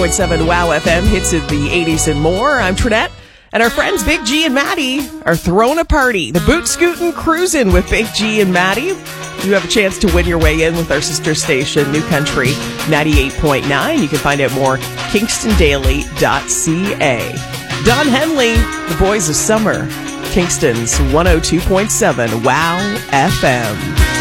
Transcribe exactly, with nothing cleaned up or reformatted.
point seven Wow F M, hits of the eighties and more. I'm Trinette, and our friends Big G and Maddie are throwing a party. The Boot Scootin' Cruisin' with Big G and Maddie. You have a chance to win your way in with our sister station, New Country ninety-eight point nine. You can find out more, kingston daily dot c a. Don Henley, The Boys of Summer, Kingston's one oh two point seven Wow F M.